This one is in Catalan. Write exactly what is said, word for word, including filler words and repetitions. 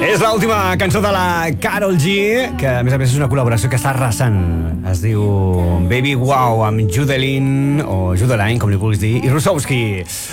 És l'última cançó de la Karol G, que a més a més és una col·laboració que està arrasant. Es diu Baby Wow amb Judeline, o Judeline, com li vulguis dir, i Rusowski.